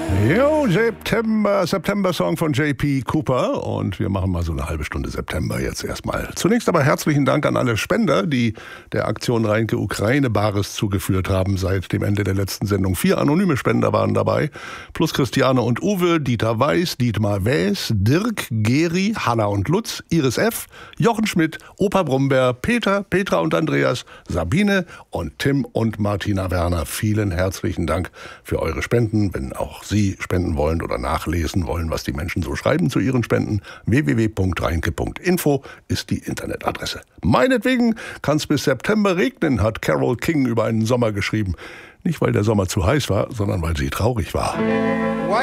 Jo, September-Song von J.P. Cooper und wir machen mal so eine halbe Stunde September jetzt erstmal. Zunächst aber herzlichen Dank an alle Spender, die der Aktion Reinke Ukraine Bares zugeführt haben seit dem Ende der letzten Sendung. 4 anonyme Spender waren dabei, plus Christiane und Uwe, Dieter Weiß, Dietmar Wäs, Dirk, Geri, Hanna und Lutz, Iris F., Jochen Schmidt, Opa Brumberg, Peter, Petra und Andreas, Sabine und Tim und Martina Werner. Vielen herzlichen Dank für eure Spenden, wenn auch Sie spenden wollen oder nachlesen wollen, was die Menschen so schreiben zu ihren Spenden. www.reinke.info ist die Internetadresse. Meinetwegen kann es bis September regnen, hat Carole King über einen Sommer geschrieben. Nicht, weil der Sommer zu heiß war, sondern weil sie traurig war.